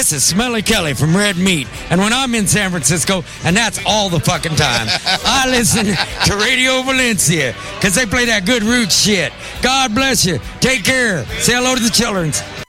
This is Smelly Kelly from Red Meat. And when I'm in San Francisco, and that's all the fucking time, I listen to Radio Valencia because they play that good root shit. God bless you. Take care. Say hello to the children.